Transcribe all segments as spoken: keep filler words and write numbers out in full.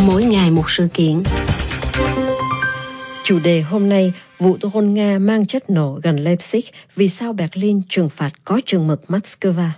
mỗi ngày một sự kiện. Chủ đề hôm nay, vụ drone Nga mang chất nổ gần Leipzig, vì sao Berlin trừng phạt có chừng mực Moscow?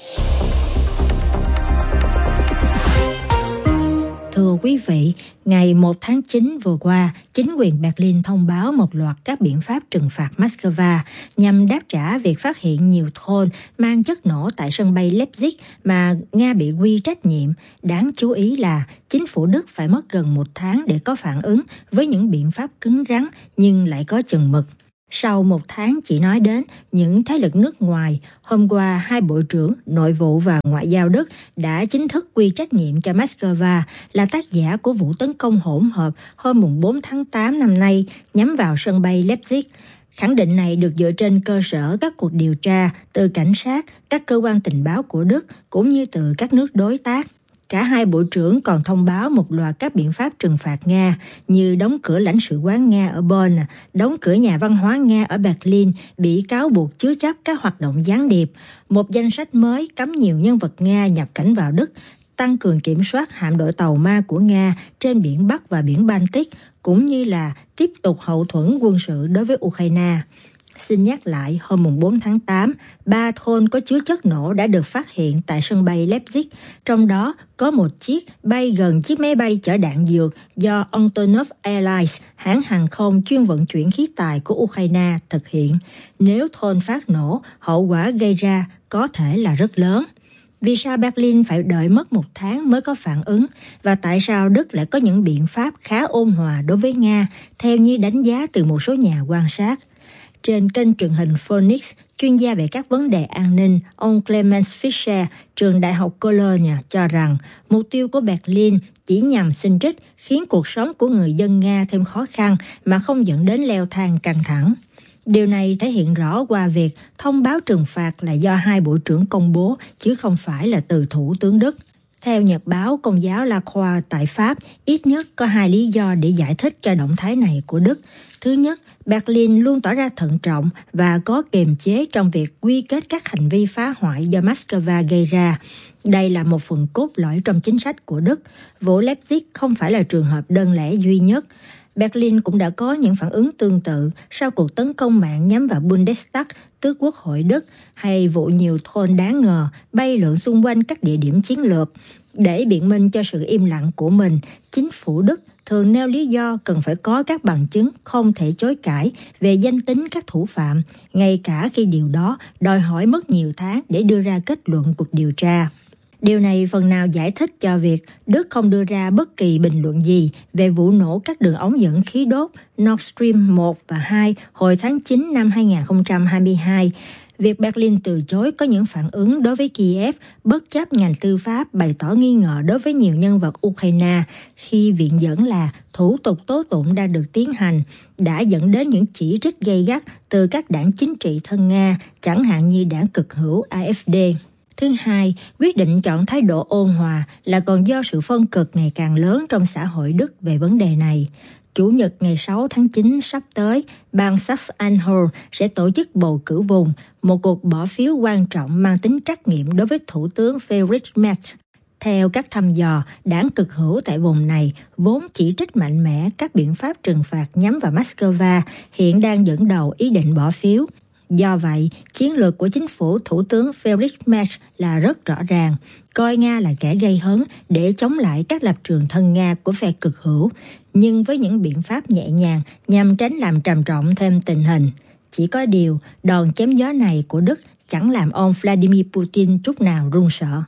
Thưa quý vị, ngày một tháng chín vừa qua, chính quyền Berlin thông báo một loạt các biện pháp trừng phạt Moscow nhằm đáp trả việc phát hiện nhiều drone mang chất nổ tại sân bay Leipzig mà Nga bị quy trách nhiệm. Đáng chú ý là chính phủ Đức phải mất gần một tháng để có phản ứng với những biện pháp cứng rắn nhưng lại có chừng mực. Sau một tháng chỉ nói đến những thế lực nước ngoài, hôm qua hai bộ trưởng Nội vụ và Ngoại giao Đức đã chính thức quy trách nhiệm cho Moscow là tác giả của vụ tấn công hỗn hợp hôm bốn tháng tám năm nay nhắm vào sân bay Leipzig. Khẳng định này được dựa trên cơ sở các cuộc điều tra từ cảnh sát, các cơ quan tình báo của Đức cũng như từ các nước đối tác. Cả hai bộ trưởng còn thông báo một loạt các biện pháp trừng phạt Nga như đóng cửa lãnh sự quán Nga ở Bonn, đóng cửa nhà văn hóa Nga ở Berlin bị cáo buộc chứa chấp các hoạt động gián điệp, một danh sách mới cấm nhiều nhân vật Nga nhập cảnh vào Đức, tăng cường kiểm soát hạm đội tàu ma của Nga trên biển Bắc và biển Baltic, cũng như là tiếp tục hậu thuẫn quân sự đối với Ukraine. Xin nhắc lại, hôm bốn tháng tám, ba drone có chứa chất nổ đã được phát hiện tại sân bay Leipzig, trong đó có một chiếc bay gần chiếc máy bay chở đạn dược do Antonov Airlines, hãng hàng không chuyên vận chuyển khí tài của Ukraine, thực hiện. Nếu drone phát nổ, hậu quả gây ra có thể là rất lớn. Vì sao Berlin phải đợi mất một tháng mới có phản ứng? Và tại sao Đức lại có những biện pháp khá ôn hòa đối với Nga, theo như đánh giá từ một số nhà quan sát? Trên kênh truyền hình Phoenix, chuyên gia về các vấn đề an ninh, ông Clemens Fischer, trường Đại học Cologne cho rằng mục tiêu của Berlin chỉ nhằm xin trích khiến cuộc sống của người dân Nga thêm khó khăn mà không dẫn đến leo thang căng thẳng. Điều này thể hiện rõ qua việc thông báo trừng phạt là do hai bộ trưởng công bố chứ không phải là từ Thủ tướng Đức. Theo nhật báo Công giáo La Croix tại Pháp, ít nhất có hai lý do để giải thích cho động thái này của Đức. Thứ nhất, Berlin luôn tỏ ra thận trọng và có kiềm chế trong việc quy kết các hành vi phá hoại do Moscow gây ra. Đây là một phần cốt lõi trong chính sách của Đức. Vụ Leipzig không phải là trường hợp đơn lẻ duy nhất. Berlin cũng đã có những phản ứng tương tự sau cuộc tấn công mạng nhắm vào Bundestag, tức Quốc hội Đức, hay vụ nhiều drone đáng ngờ bay lượn xung quanh các địa điểm chiến lược. Để biện minh cho sự im lặng của mình, chính phủ Đức thường nêu lý do cần phải có các bằng chứng không thể chối cãi về danh tính các thủ phạm, ngay cả khi điều đó đòi hỏi mất nhiều tháng để đưa ra kết luận cuộc điều tra. Điều này phần nào giải thích cho việc Đức không đưa ra bất kỳ bình luận gì về vụ nổ các đường ống dẫn khí đốt Nord Stream một và hai hồi tháng chín năm hai không hai hai. Việc Berlin từ chối có những phản ứng đối với Kiev bất chấp ngành tư pháp bày tỏ nghi ngờ đối với nhiều nhân vật Ukraine khi viện dẫn là thủ tục tố tụng đang được tiến hành, đã dẫn đến những chỉ trích gay gắt từ các đảng chính trị thân Nga, chẳng hạn như đảng cực hữu a ép đê. Thứ hai, quyết định chọn thái độ ôn hòa là còn do sự phân cực ngày càng lớn trong xã hội Đức về vấn đề này. Chủ nhật ngày sáu tháng chín sắp tới, bang Saxe-Anhalt sẽ tổ chức bầu cử vùng, một cuộc bỏ phiếu quan trọng mang tính trắc nghiệm đối với Thủ tướng Friedrich Merz. Theo các thăm dò, đảng cực hữu tại vùng này vốn chỉ trích mạnh mẽ các biện pháp trừng phạt nhắm vào Moscow, hiện đang dẫn đầu ý định bỏ phiếu. Do vậy, chiến lược của chính phủ Thủ tướng Friedrich Merz là rất rõ ràng, coi Nga là kẻ gây hấn để chống lại các lập trường thân Nga của phe cực hữu, nhưng với những biện pháp nhẹ nhàng nhằm tránh làm trầm trọng thêm tình hình. Chỉ có điều, đòn chém gió này của Đức chẳng làm ông Vladimir Putin chút nào run sợ.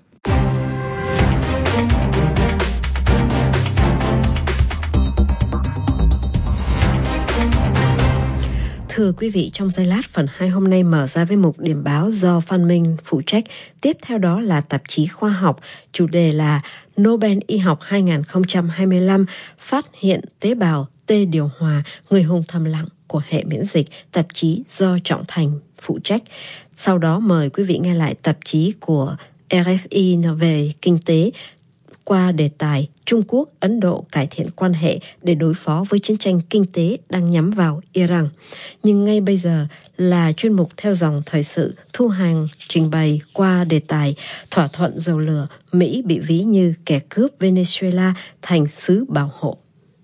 Thưa quý vị, trong giây lát phần hai hôm nay mở ra với mục điểm báo do Phan Minh phụ trách. Tiếp theo đó là tạp chí khoa học, chủ đề là Nobel Y học hai không hai lăm phát hiện tế bào T điều hòa, người hùng thầm lặng của hệ miễn dịch, tạp chí do Trọng Thành phụ trách. Sau đó mời quý vị nghe lại tạp chí của rờ ép i về kinh tế qua đề tài Trung Quốc, Ấn Độ cải thiện quan hệ để đối phó với chiến tranh kinh tế đang nhắm vào Iran. Nhưng ngay bây giờ là chuyên mục theo dòng thời sự Thu Hằng trình bày qua đề tài thỏa thuận dầu lửa, Mỹ bị ví như kẻ cướp Venezuela thành xứ bảo hộ.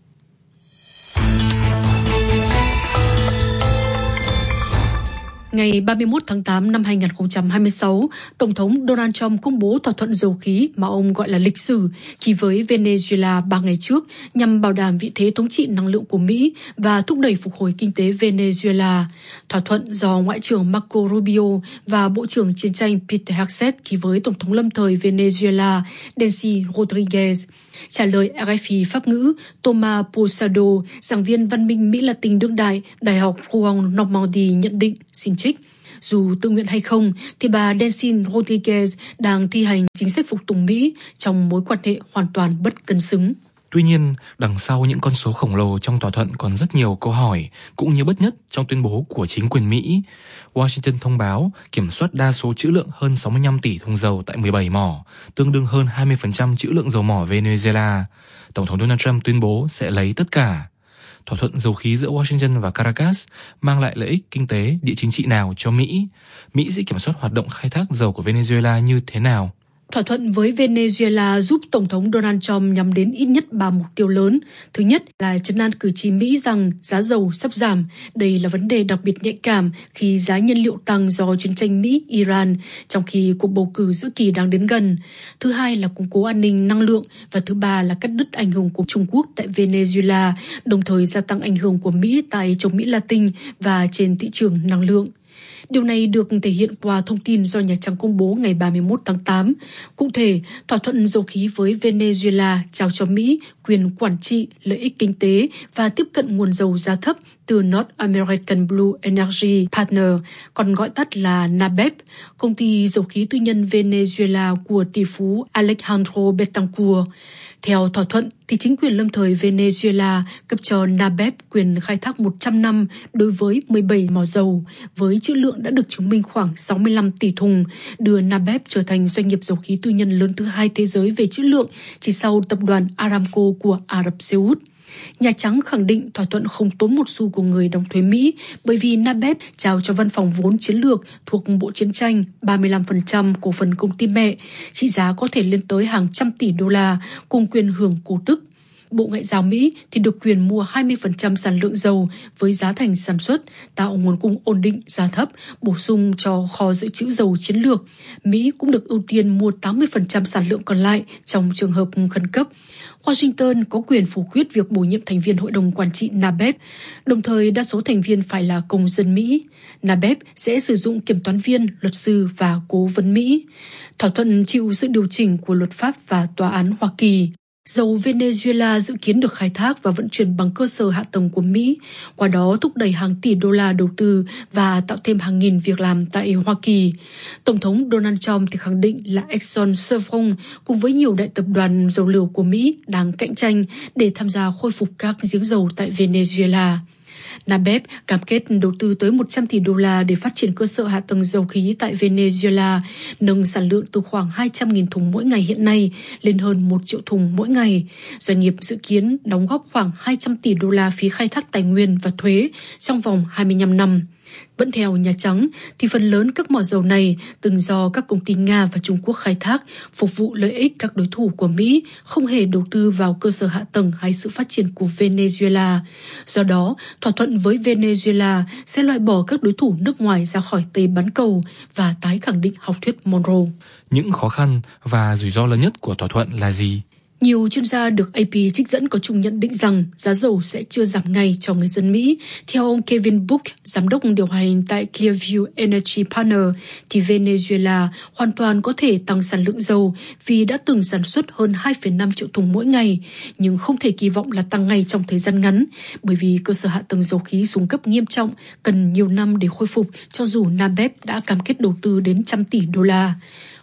Ngày ba mươi mốt tháng tám năm hai nghìn không trăm hai mươi sáu, Tổng thống Donald Trump công bố thỏa thuận dầu khí mà ông gọi là lịch sử ký với Venezuela ba ngày trước nhằm bảo đảm vị thế thống trị năng lượng của Mỹ và thúc đẩy phục hồi kinh tế Venezuela. Thỏa thuận do Ngoại trưởng Marco Rubio và Bộ trưởng Chiến tranh Peter Hegseth ký với Tổng thống lâm thời Venezuela Delcy Rodriguez. Trả lời R F I Pháp ngữ, Thomas Posado, giảng viên văn minh Mỹ Latin đương đại, Đại học Rouen Normandy nhận định, xin trích, dù tự nguyện hay không, thì bà Delcy Rodriguez đang thi hành chính sách phục tùng Mỹ trong mối quan hệ hoàn toàn bất cân xứng. Tuy nhiên, đằng sau những con số khổng lồ trong thỏa thuận còn rất nhiều câu hỏi, cũng như bất nhất trong tuyên bố của chính quyền Mỹ. Washington thông báo kiểm soát đa số trữ lượng hơn sáu mươi lăm tỷ thùng dầu tại mười bảy mỏ, tương đương hơn hai mươi phần trăm trữ lượng dầu mỏ Venezuela. Tổng thống Donald Trump tuyên bố sẽ lấy tất cả. Thỏa thuận dầu khí giữa Washington và Caracas mang lại lợi ích kinh tế, địa chính trị nào cho Mỹ? Mỹ sẽ kiểm soát hoạt động khai thác dầu của Venezuela như thế nào? Thỏa thuận với Venezuela giúp Tổng thống Donald Trump nhắm đến ít nhất ba mục tiêu lớn. Thứ nhất là trấn an cử tri Mỹ rằng giá dầu sắp giảm. Đây là vấn đề đặc biệt nhạy cảm khi giá nhiên liệu tăng do chiến tranh Mỹ-Iran, trong khi cuộc bầu cử giữa kỳ đang đến gần. Thứ hai là củng cố an ninh năng lượng. Và thứ ba là cắt đứt ảnh hưởng của Trung Quốc tại Venezuela, đồng thời gia tăng ảnh hưởng của Mỹ tại châu Mỹ Latin và trên thị trường năng lượng. Điều này được thể hiện qua thông tin do Nhà Trắng công bố ngày ba mươi mốt tháng tám. Cụ thể, thỏa thuận dầu khí với Venezuela trao cho Mỹ quyền quản trị, lợi ích kinh tế và tiếp cận nguồn dầu giá thấp từ North American Blue Energy Partner, còn gọi tắt là NABEP, công ty dầu khí tư nhân Venezuela của tỷ phú Alejandro Betancourt. Theo thỏa thuận, thì chính quyền lâm thời Venezuela cấp cho NABEP quyền khai thác một trăm năm đối với mười bảy mỏ dầu, với trữ lượng đã được chứng minh khoảng sáu mươi lăm tỷ thùng, đưa NABEP trở thành doanh nghiệp dầu khí tư nhân lớn thứ hai thế giới về trữ lượng, chỉ sau tập đoàn Aramco của Ả Rập Xê Út. Nhà Trắng khẳng định thỏa thuận không tốn một xu của người đóng thuế Mỹ, bởi vì NABEP trao cho văn phòng vốn chiến lược thuộc Bộ Chiến tranh ba mươi lăm phần trăm cổ phần công ty mẹ, trị giá có thể lên tới hàng trăm tỷ đô la, cùng quyền hưởng cổ tức. Bộ Ngoại giao Mỹ thì được quyền mua hai mươi phần trăm sản lượng dầu với giá thành sản xuất, tạo nguồn cung ổn định, giá thấp, bổ sung cho kho dự trữ dầu chiến lược. Mỹ cũng được ưu tiên mua tám mươi phần trăm sản lượng còn lại trong trường hợp khẩn cấp. Washington có quyền phủ quyết việc bổ nhiệm thành viên Hội đồng Quản trị NABEP, đồng thời đa số thành viên phải là công dân Mỹ. NABEP sẽ sử dụng kiểm toán viên, luật sư và cố vấn Mỹ. Thỏa thuận chịu sự điều chỉnh của luật pháp và tòa án Hoa Kỳ. Dầu Venezuela dự kiến được khai thác và vận chuyển bằng cơ sở hạ tầng của Mỹ, qua đó thúc đẩy hàng tỷ đô la đầu tư và tạo thêm hàng nghìn việc làm tại Hoa Kỳ. Tổng thống Donald Trump thì khẳng định là Exxon Chevron cùng với nhiều đại tập đoàn dầu lửa của Mỹ đang cạnh tranh để tham gia khôi phục các giếng dầu tại Venezuela. NABEP cam kết đầu tư tới một trăm tỷ đô la để phát triển cơ sở hạ tầng dầu khí tại Venezuela, nâng sản lượng từ khoảng hai trăm nghìn thùng mỗi ngày hiện nay lên hơn một triệu thùng mỗi ngày. Doanh nghiệp dự kiến đóng góp khoảng hai trăm tỷ đô la phí khai thác tài nguyên và thuế trong vòng hai mươi lăm năm. Vẫn theo Nhà Trắng, thì phần lớn các mỏ dầu này từng do các công ty Nga và Trung Quốc khai thác, phục vụ lợi ích các đối thủ của Mỹ, không hề đầu tư vào cơ sở hạ tầng hay sự phát triển của Venezuela. Do đó, thỏa thuận với Venezuela sẽ loại bỏ các đối thủ nước ngoài ra khỏi Tây bán cầu và tái khẳng định học thuyết Monroe. Những khó khăn và rủi ro lớn nhất của thỏa thuận là gì? Nhiều chuyên gia được A P trích dẫn có chung nhận định rằng giá dầu sẽ chưa giảm ngay cho người dân Mỹ. Theo ông Kevin Book, giám đốc điều hành tại Clearview Energy Partner, thì Venezuela hoàn toàn có thể tăng sản lượng dầu vì đã từng sản xuất hơn hai phẩy năm triệu thùng mỗi ngày, nhưng không thể kỳ vọng là tăng ngay trong thời gian ngắn, bởi vì cơ sở hạ tầng dầu khí xuống cấp nghiêm trọng, cần nhiều năm để khôi phục cho dù NABEP đã cam kết đầu tư đến trăm tỷ đô la.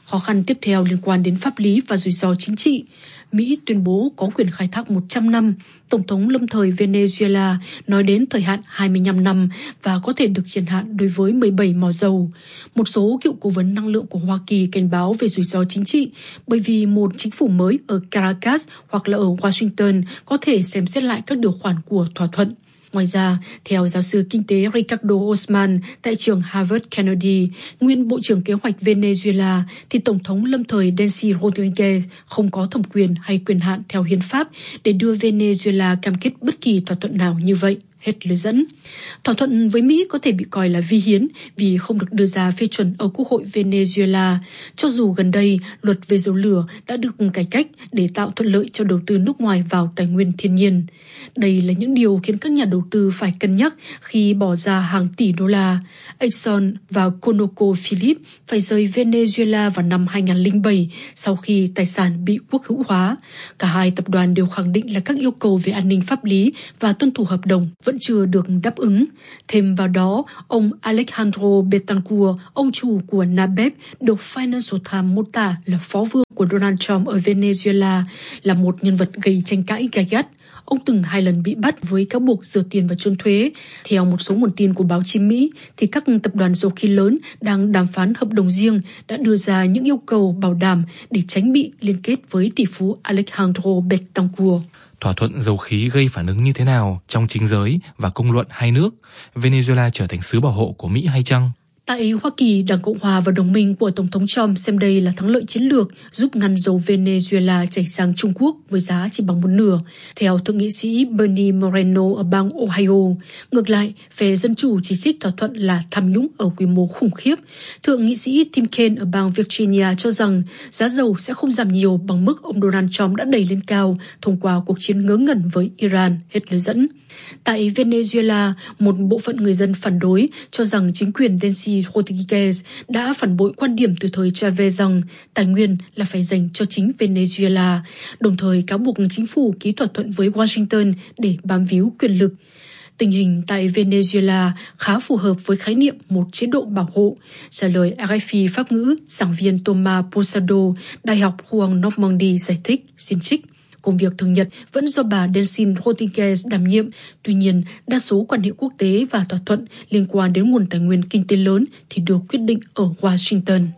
Khó khăn tiếp theo liên quan đến pháp lý và rủi ro chính trị. Mỹ tuyên bố có quyền khai thác một trăm năm. Tổng thống lâm thời Venezuela nói đến thời hạn hai mươi lăm năm và có thể được triển hạn đối với mười bảy mỏ dầu. Một số cựu cố vấn năng lượng của Hoa Kỳ cảnh báo về rủi ro chính trị bởi vì một chính phủ mới ở Caracas hoặc là ở Washington có thể xem xét lại các điều khoản của thỏa thuận. Ngoài ra, theo giáo sư kinh tế Ricardo Osman tại trường Harvard Kennedy, nguyên Bộ trưởng Kế hoạch Venezuela, thì Tổng thống lâm thời Delcy Rodriguez không có thẩm quyền hay quyền hạn theo hiến pháp để đưa Venezuela cam kết bất kỳ thỏa thuận nào như vậy. Hết lời dẫn. Thỏa thuận với Mỹ có thể bị coi là vi hiến vì không được đưa ra phê chuẩn ở Quốc hội Venezuela, cho dù gần đây luật về dầu lửa đã được cải cách để tạo thuận lợi cho đầu tư nước ngoài vào tài nguyên thiên nhiên. Đây là những điều khiến các nhà đầu tư phải cân nhắc khi bỏ ra hàng tỷ đô la. Exxon và ConocoPhillips phải rời Venezuela vào năm hai không không bảy sau khi tài sản bị quốc hữu hóa. Cả hai tập đoàn đều khẳng định là các yêu cầu về an ninh pháp lý và tuân thủ hợp đồng vẫn chưa được đáp ứng. Thêm vào đó, ông Alejandro Betancourt, ông chủ của Nabep, được Financial Times mô tả là phó vương của Donald Trump ở Venezuela, là một nhân vật gây tranh cãi gay gắt. Ông từng hai lần bị bắt với cáo buộc rửa tiền và trốn thuế. Theo một số nguồn tin của báo chí Mỹ, thì các tập đoàn dầu khí lớn đang đàm phán hợp đồng riêng đã đưa ra những yêu cầu bảo đảm để tránh bị liên kết với tỷ phú Alejandro Betancourt. Thỏa thuận dầu khí gây phản ứng như thế nào trong chính giới và công luận hai nước? Venezuela trở thành xứ bảo hộ của Mỹ hay chăng? Tại Hoa Kỳ, Đảng Cộng hòa và đồng minh của Tổng thống Trump xem đây là thắng lợi chiến lược giúp ngăn dầu Venezuela chảy sang Trung Quốc với giá chỉ bằng một nửa, theo Thượng nghị sĩ Bernie Moreno ở bang Ohio. Ngược lại, phe Dân chủ chỉ trích thỏa thuận là tham nhũng ở quy mô khủng khiếp. Thượng nghị sĩ Tim Kaine ở bang Virginia cho rằng giá dầu sẽ không giảm nhiều bằng mức ông Donald Trump đã đẩy lên cao thông qua cuộc chiến ngớ ngẩn với Iran. Hết lời dẫn. Tại Venezuela, một bộ phận người dân phản đối cho rằng chính quyền Delcy Rodriguez đã phản bội quan điểm từ thời Chavez rằng tài nguyên là phải dành cho chính Venezuela, đồng thời cáo buộc chính phủ ký thỏa thuận với Washington để bám víu quyền lực. Tình hình tại Venezuela khá phù hợp với khái niệm một chế độ bảo hộ, trả lời R F I Pháp ngữ, giảng viên Thomas Posado, Đại học Juan Normandy giải thích, xin trích. Công việc thường nhật vẫn do bà Delcy Rodriguez đảm nhiệm, tuy nhiên đa số quan hệ quốc tế và thỏa thuận liên quan đến nguồn tài nguyên kinh tế lớn thì được quyết định ở Washington.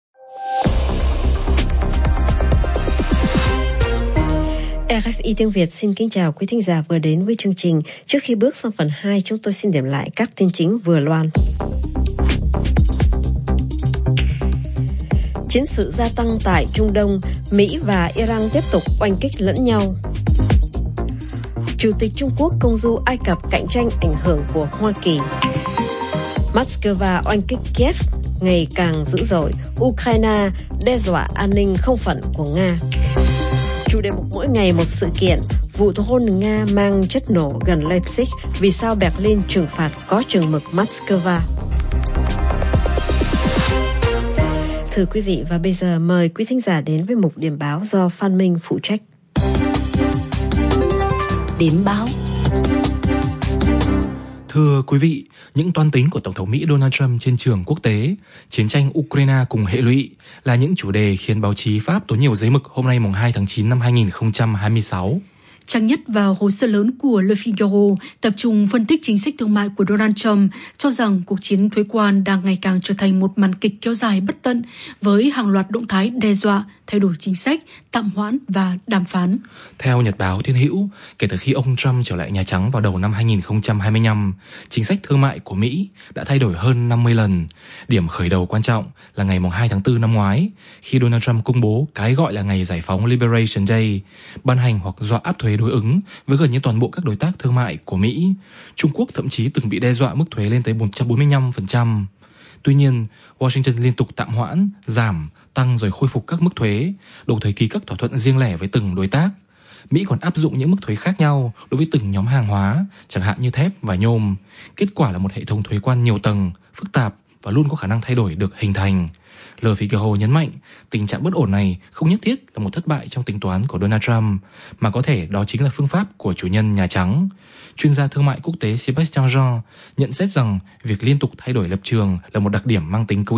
R F I tiếng Việt xin kính chào quý thính giả vừa đến với chương trình. Trước khi bước sang phần hai, chúng tôi xin điểm lại các tin chính vừa loan. Chiến sự gia tăng tại Trung Đông, Mỹ và Iran tiếp tục oanh kích lẫn nhau. Chủ tịch Trung Quốc công du Ai Cập cạnh tranh ảnh hưởng của Hoa Kỳ. Moscow oanh kích Kiev ngày càng dữ dội. Ukraine đe dọa an ninh không phận của Nga. Chủ đề mục mỗi ngày một sự kiện. Vụ hôn Nga mang chất nổ gần Leipzig. Vì sao Berlin trừng phạt có chừng mực Moscow? Thưa quý vị, và bây giờ mời quý thính giả đến với mục điểm báo do Phan Minh phụ trách. Điểm báo. Thưa quý vị, những toan tính của Tổng thống Mỹ Donald Trump trên trường quốc tế, chiến tranh Ukraine cùng hệ lụy là những chủ đề khiến báo chí Pháp tốn nhiều giấy mực hôm nay mùng hai tháng chín năm hai nghìn không trăm hai mươi sáu. Trang nhất và hồ sơ lớn của Le Figaro tập trung phân tích chính sách thương mại của Donald Trump, cho rằng cuộc chiến thuế quan đang ngày càng trở thành một màn kịch kéo dài bất tận với hàng loạt động thái đe dọa, thay đổi chính sách, tạm hoãn và đàm phán. Theo Nhật báo Thiên hữu, kể từ khi ông Trump trở lại Nhà Trắng vào đầu năm hai nghìn không trăm hai mươi lăm, chính sách thương mại của Mỹ đã thay đổi hơn năm mươi lần. Điểm khởi đầu quan trọng là ngày hai tháng tư năm ngoái, khi Donald Trump công bố cái gọi là ngày giải phóng Liberation Day, ban hành hoặc dọa áp thuế đối ứng với gần như toàn bộ các đối tác thương mại của Mỹ. Trung Quốc thậm chí từng bị đe dọa mức thuế lên tới một trăm bốn mươi lăm phần trăm. Tuy nhiên, Washington liên tục tạm hoãn, giảm, tăng rồi khôi phục các mức thuế, đồng thời ký các thỏa thuận riêng lẻ với từng đối tác. Mỹ còn áp dụng những mức thuế khác nhau đối với từng nhóm hàng hóa, chẳng hạn như thép và nhôm. Kết quả là một hệ thống thuế quan nhiều tầng, phức tạp và luôn có khả năng thay đổi được hình thành. Le Figaro nhấn mạnh, tình trạng bất ổn này không nhất thiết là một thất bại trong tính toán của Donald Trump, mà có thể đó chính là phương pháp của chủ nhân Nhà Trắng. Chuyên gia thương mại quốc tế Sébastien Jean nhận xét rằng việc liên tục thay đổi lập trường là một đặc điểm mang tính cấu trúc,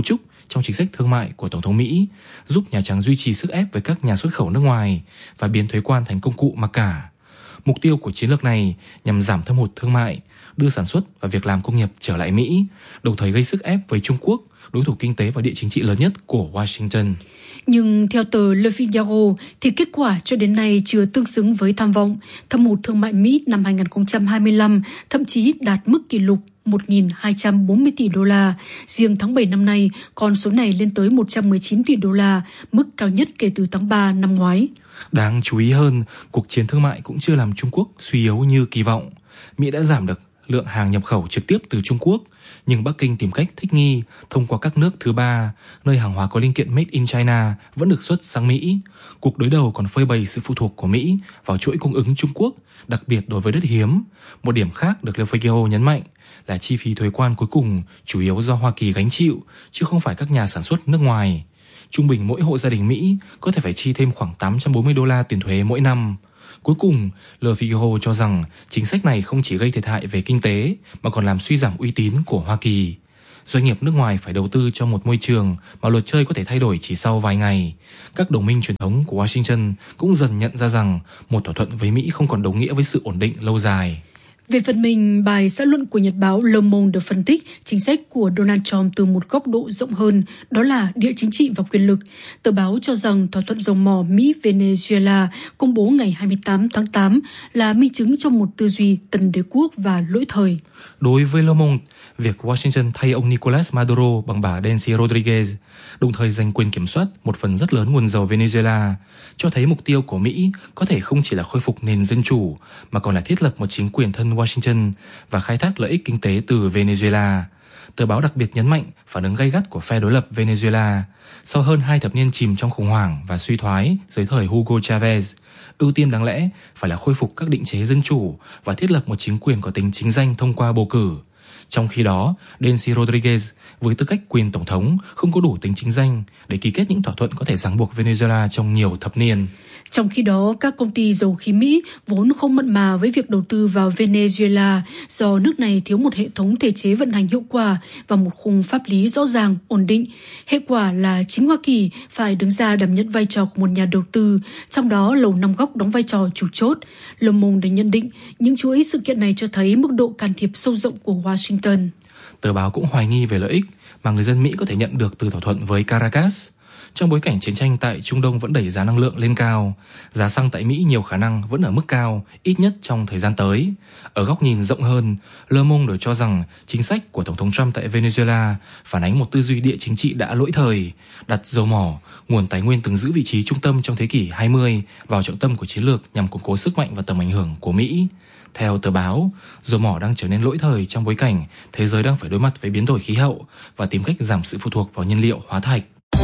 trong chính sách thương mại của Tổng thống Mỹ, giúp Nhà Trắng duy trì sức ép với các nhà xuất khẩu nước ngoài và biến thuế quan thành công cụ mặc cả. Mục tiêu của chiến lược này nhằm giảm thâm hụt thương mại, đưa sản xuất và việc làm công nghiệp trở lại Mỹ, đồng thời gây sức ép với Trung Quốc, đối thủ kinh tế và địa chính trị lớn nhất của Washington. Nhưng theo tờ Le Figaro thì kết quả cho đến nay chưa tương xứng với tham vọng. Thâm hụt thương mại Mỹ năm hai không hai lăm thậm chí đạt mức kỷ lục một nghìn hai trăm bốn mươi tỷ đô la. Riêng tháng bảy năm nay, con số này lên tới một trăm mười chín tỷ đô la, mức cao nhất kể từ tháng ba năm ngoái. Đáng chú ý hơn, cuộc chiến thương mại cũng chưa làm Trung Quốc suy yếu như kỳ vọng. Mỹ đã giảm được lượng hàng nhập khẩu trực tiếp từ Trung Quốc, nhưng Bắc Kinh tìm cách thích nghi thông qua các nước thứ ba, nơi hàng hóa có linh kiện Made in China vẫn được xuất sang Mỹ. Cuộc đối đầu còn phơi bày sự phụ thuộc của Mỹ vào chuỗi cung ứng Trung Quốc, đặc biệt đối với đất hiếm. Một điểm khác được Le Figaro nhấn mạnh là chi phí thuế quan cuối cùng chủ yếu do Hoa Kỳ gánh chịu, chứ không phải các nhà sản xuất nước ngoài. Trung bình mỗi hộ gia đình Mỹ có thể phải chi thêm khoảng tám trăm bốn mươi đô la tiền thuế mỗi năm. Cuối cùng, Le Figaro cho rằng chính sách này không chỉ gây thiệt hại về kinh tế mà còn làm suy giảm uy tín của Hoa Kỳ. Doanh nghiệp nước ngoài phải đầu tư cho một môi trường mà luật chơi có thể thay đổi chỉ sau vài ngày. Các đồng minh truyền thống của Washington cũng dần nhận ra rằng một thỏa thuận với Mỹ không còn đồng nghĩa với sự ổn định lâu dài. Về phần mình, bài xã luận của nhật báo Le Monde được phân tích chính sách của Donald Trump từ một góc độ rộng hơn, đó là địa chính trị và quyền lực. Tờ báo cho rằng thỏa thuận dầu mỏ Mỹ-Venezuela công bố ngày hai mươi tám tháng tám là minh chứng cho một tư duy tần đế quốc và lỗi thời. Đối với Le Monde, việc Washington thay ông Nicolas Maduro bằng bà Delcy Rodriguez, đồng thời giành quyền kiểm soát một phần rất lớn nguồn dầu Venezuela, cho thấy mục tiêu của Mỹ có thể không chỉ là khôi phục nền dân chủ, mà còn là thiết lập một chính quyền thân Washington và khai thác lợi ích kinh tế từ Venezuela. Tờ báo đặc biệt nhấn mạnh phản ứng gay gắt của phe đối lập Venezuela. Sau hơn hai thập niên chìm trong khủng hoảng và suy thoái dưới thời Hugo Chavez, ưu tiên đáng lẽ phải là khôi phục các định chế dân chủ và thiết lập một chính quyền có tính chính danh thông qua bầu cử. Trong khi đó, Delcy Rodriguez với tư cách quyền tổng thống không có đủ tính chính danh để ký kết những thỏa thuận có thể ràng buộc Venezuela trong nhiều thập niên. Trong khi đó, các công ty dầu khí Mỹ vốn không mặn mà với việc đầu tư vào Venezuela do nước này thiếu một hệ thống thể chế vận hành hiệu quả và một khung pháp lý rõ ràng, ổn định. Hệ quả là chính Hoa Kỳ phải đứng ra đảm nhận vai trò của một nhà đầu tư, trong đó Lầu Năm Góc đóng vai trò chủ chốt. Le Monde đã nhận định những chuỗi sự kiện này cho thấy mức độ can thiệp sâu rộng của Washington. Tờ báo cũng hoài nghi về lợi ích mà người dân Mỹ có thể nhận được từ thỏa thuận với Caracas. Trong bối cảnh chiến tranh tại Trung Đông vẫn đẩy giá năng lượng lên cao, giá xăng tại Mỹ nhiều khả năng vẫn ở mức cao, ít nhất trong thời gian tới. Ở góc nhìn rộng hơn, Le Monde cho rằng chính sách của Tổng thống Trump tại Venezuela phản ánh một tư duy địa chính trị đã lỗi thời, đặt dầu mỏ, nguồn tài nguyên từng giữ vị trí trung tâm trong thế kỷ hai mươi vào trọng tâm của chiến lược nhằm củng cố sức mạnh và tầm ảnh hưởng của Mỹ. Theo tờ báo, dầu mỏ đang trở nên lỗi thời trong bối cảnh thế giới đang phải đối mặt với biến đổi khí hậu và tìm cách giảm sự phụ thuộc vào nhiên liệu hóa thạch.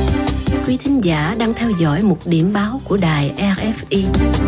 Quý thính giả đang theo dõi một điểm báo của đài rờ ép i.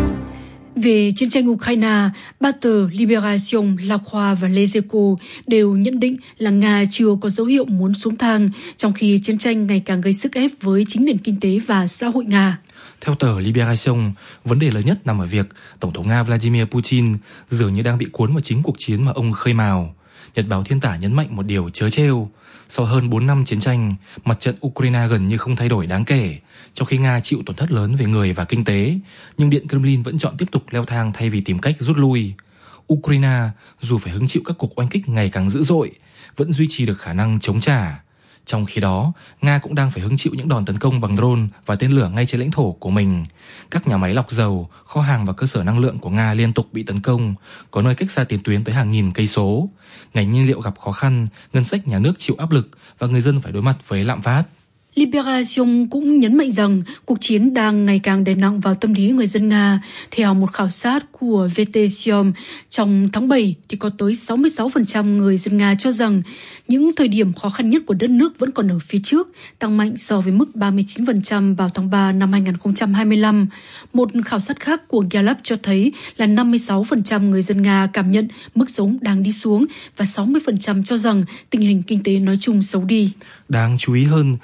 Về chiến tranh Ukraine, ba tờ Libération, La Croix và Les Echos đều nhận định là Nga chưa có dấu hiệu muốn xuống thang, trong khi chiến tranh ngày càng gây sức ép với chính nền kinh tế và xã hội Nga. Theo tờ Libération, vấn đề lớn nhất nằm ở việc Tổng thống Nga Vladimir Putin dường như đang bị cuốn vào chính cuộc chiến mà ông khơi mào. Nhật báo Thiên Tả nhấn mạnh một điều trớ trêu. Sau hơn bốn năm chiến tranh, mặt trận Ukraine gần như không thay đổi đáng kể, trong khi Nga chịu tổn thất lớn về người và kinh tế, nhưng Điện Kremlin vẫn chọn tiếp tục leo thang thay vì tìm cách rút lui. Ukraine, dù phải hứng chịu các cuộc oanh kích ngày càng dữ dội, vẫn duy trì được khả năng chống trả. Trong khi đó, Nga cũng đang phải hứng chịu những đòn tấn công bằng drone và tên lửa ngay trên lãnh thổ của mình. Các nhà máy lọc dầu, kho hàng và cơ sở năng lượng của Nga liên tục bị tấn công, có nơi cách xa tiền tuyến tới hàng nghìn cây số. Ngành nhiên liệu gặp khó khăn, ngân sách nhà nước chịu áp lực và người dân phải đối mặt với lạm phát. Libération cũng nhấn mạnh rằng cuộc chiến đang ngày càng đè nặng vào tâm lý người dân Nga. Theo một khảo sát của Vetesium, trong tháng bảy thì có tới sáu mươi sáu phần trăm người dân Nga cho rằng những thời điểm khó khăn nhất của đất nước vẫn còn ở phía trước, tăng mạnh so với mức ba mươi chín phần trăm vào tháng ba năm hai không hai lăm. Một khảo sát khác của Gallup cho thấy là năm mươi sáu phần trăm người dân Nga cảm nhận mức sống đang đi xuống và sáu mươi phần trăm cho rằng tình hình kinh tế nói chung xấu đi. Đáng chú ý hơn, sự bất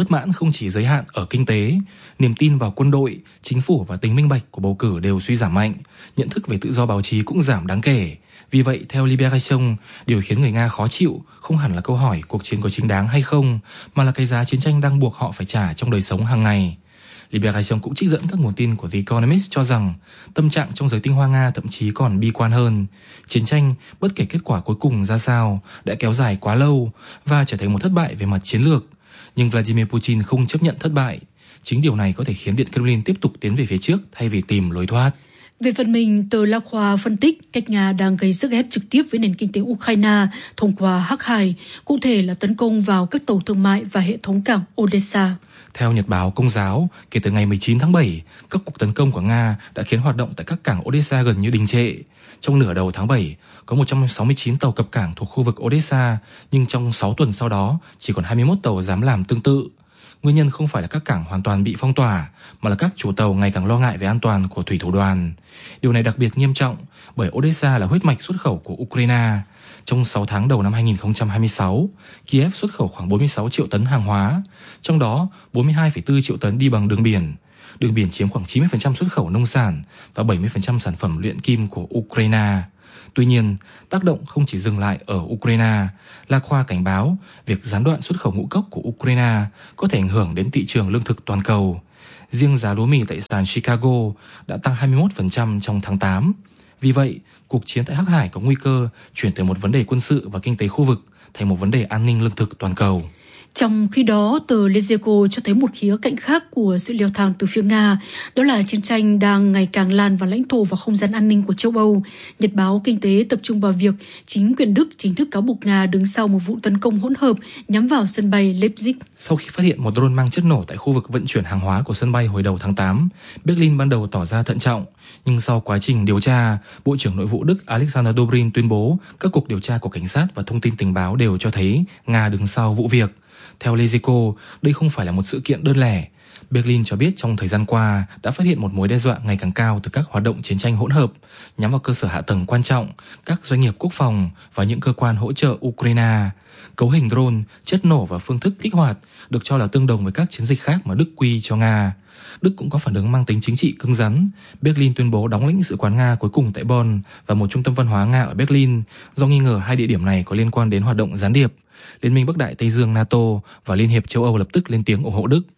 Bất mãn không chỉ giới hạn ở kinh tế, niềm tin vào quân đội, chính phủ và tính minh bạch của bầu cử đều suy giảm mạnh, nhận thức về tự do báo chí cũng giảm đáng kể. Vì vậy, theo Libération, điều khiến người Nga khó chịu không hẳn là câu hỏi cuộc chiến có chính đáng hay không, mà là cái giá chiến tranh đang buộc họ phải trả trong đời sống hàng ngày. Libération cũng trích dẫn các nguồn tin của The Economist cho rằng tâm trạng trong giới tinh hoa Nga thậm chí còn bi quan hơn. Chiến tranh, bất kể kết quả cuối cùng ra sao, đã kéo dài quá lâu và trở thành một thất bại về mặt chiến lược. Nhưng Vladimir Putin không chấp nhận thất bại. Chính điều này có thể khiến Điện Kremlin tiếp tục tiến về phía trước thay vì tìm lối thoát. Về phần mình, tờ La Croix phân tích cách Nga đang gây sức ép trực tiếp với nền kinh tế Ukraine thông qua Hắc Hải, cụ thể là tấn công vào các tàu thương mại và hệ thống cảng Odessa. Theo Nhật báo Công giáo, kể từ ngày mười chín tháng bảy, các cuộc tấn công của Nga đã khiến hoạt động tại các cảng Odessa gần như đình trệ. Trong nửa đầu tháng bảy, có một trăm sáu mươi chín tàu cập cảng thuộc khu vực Odessa, nhưng trong sáu tuần sau đó, chỉ còn hai mươi mốt tàu dám làm tương tự. Nguyên nhân không phải là các cảng hoàn toàn bị phong tỏa, mà là các chủ tàu ngày càng lo ngại về an toàn của thủy thủ đoàn. Điều này đặc biệt nghiêm trọng bởi Odessa là huyết mạch xuất khẩu của Ukraine. Trong sáu tháng đầu năm hai không hai sáu, Kiev xuất khẩu khoảng bốn mươi sáu triệu tấn hàng hóa, trong đó bốn mươi hai phẩy bốn triệu tấn đi bằng đường biển. Đường biển chiếm khoảng chín mươi phần trăm xuất khẩu nông sản và bảy mươi phần trăm sản phẩm luyện kim của Ukraine. Tuy nhiên, tác động không chỉ dừng lại ở Ukraine. La Croix cảnh báo việc gián đoạn xuất khẩu ngũ cốc của Ukraine có thể ảnh hưởng đến thị trường lương thực toàn cầu. Riêng giá lúa mì tại sàn Chicago đã tăng hai mươi mốt phần trăm trong tháng tám. Vì vậy, cuộc chiến tại Hắc Hải có nguy cơ chuyển từ một vấn đề quân sự và kinh tế khu vực thành một vấn đề an ninh lương thực toàn cầu. Trong khi đó, tờ Lezeko cho thấy một khía cạnh khác của sự leo thang từ phía Nga, đó là chiến tranh đang ngày càng lan vào lãnh thổ và không gian an ninh của châu Âu. Nhật báo Kinh tế tập trung vào việc chính quyền Đức chính thức cáo buộc Nga đứng sau một vụ tấn công hỗn hợp nhắm vào sân bay Leipzig. Sau khi phát hiện một drone mang chất nổ tại khu vực vận chuyển hàng hóa của sân bay hồi đầu tháng tám, Berlin ban đầu tỏ ra thận trọng, nhưng sau quá trình điều tra, Bộ trưởng Nội vụ Đức Alexander Dobrindt tuyên bố các cuộc điều tra của cảnh sát và thông tin tình báo đều cho thấy Nga đứng sau vụ việc. Theo Lezeko, đây không phải là một sự kiện đơn lẻ. Berlin cho biết trong thời gian qua đã phát hiện một mối đe dọa ngày càng cao từ các hoạt động chiến tranh hỗn hợp nhắm vào cơ sở hạ tầng quan trọng, các doanh nghiệp quốc phòng và những cơ quan hỗ trợ Ukraine. Cấu hình drone, chất nổ và phương thức kích hoạt được cho là tương đồng với các chiến dịch khác mà Đức quy cho Nga. Đức cũng có phản ứng mang tính chính trị cứng rắn. Berlin tuyên bố đóng lãnh sự quán Nga cuối cùng tại Bonn và một trung tâm văn hóa Nga ở Berlin do nghi ngờ hai địa điểm này có liên quan đến hoạt động gián điệp. Liên minh Bắc Đại Tây Dương NATO và Liên hiệp châu Âu lập tức lên tiếng ủng hộ Đức.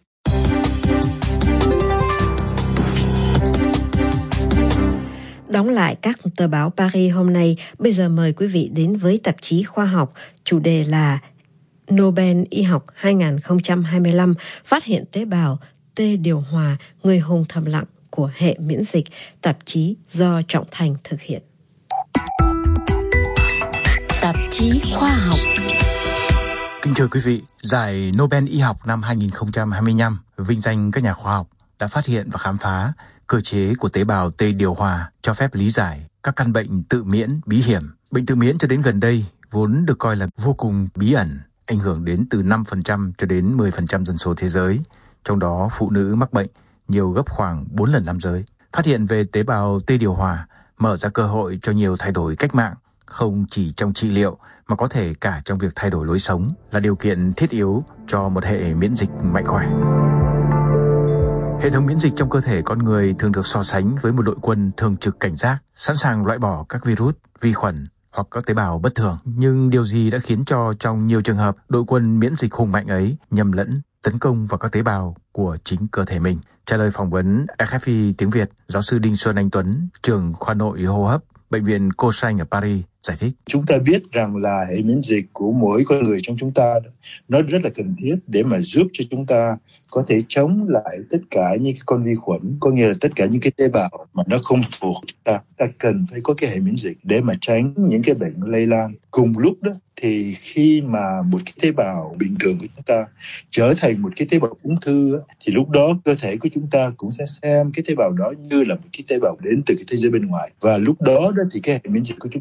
Đóng lại các tờ báo Paris hôm nay, bây giờ mời quý vị đến với tạp chí khoa học, chủ đề là Nobel Y học hai không hai lăm phát hiện tế bào T điều hòa, người hùng thầm lặng của hệ miễn dịch, tạp chí do Trọng Thành thực hiện. Tạp chí khoa học. Kính thưa quý vị, giải Nobel Y học năm hai không hai lăm vinh danh các nhà khoa học đã phát hiện và khám phá cơ chế của tế bào T điều hòa cho phép lý giải các căn bệnh tự miễn bí hiểm. Bệnh tự miễn cho đến gần đây vốn được coi là vô cùng bí ẩn, ảnh hưởng đến từ năm phần trăm cho đến mười phần trăm dân số thế giới, trong đó phụ nữ mắc bệnh nhiều gấp khoảng bốn lần nam giới. Phát hiện về tế bào T điều hòa mở ra cơ hội cho nhiều thay đổi cách mạng, không chỉ trong trị liệu mà có thể cả trong việc thay đổi lối sống, là điều kiện thiết yếu cho một hệ miễn dịch mạnh khỏe. Hệ thống miễn dịch trong cơ thể con người thường được so sánh với một đội quân thường trực cảnh giác, sẵn sàng loại bỏ các virus, vi khuẩn hoặc các tế bào bất thường. Nhưng điều gì đã khiến cho trong nhiều trường hợp đội quân miễn dịch hùng mạnh ấy nhầm lẫn tấn công vào các tế bào của chính cơ thể mình? Trả lời phỏng vấn rờ ép i tiếng Việt, giáo sư Đinh Xuân Anh Tuấn, trưởng khoa nội hô hấp, Bệnh viện Cochrane ở Paris giải thích. Chúng ta biết rằng là hệ miễn dịch của mỗi con người trong chúng ta nó rất là cần thiết để mà giúp cho chúng ta có thể chống lại tất cả những cái con vi khuẩn, có nghĩa là tất cả những cái tế bào mà nó không thuộc chúng ta. Ta cần phải có cái hệ miễn dịch để mà tránh những cái bệnh lây lan. Cùng lúc đó thì khi mà một cái tế bào bình thường của chúng ta trở thành một cái tế bào ung thư thì lúc đó cơ thể của chúng ta cũng sẽ xem cái tế bào đó như là một cái tế bào đến từ cái thế giới bên ngoài, và lúc đó đó thì cái hệ miễn dịch của chúng ta sẽ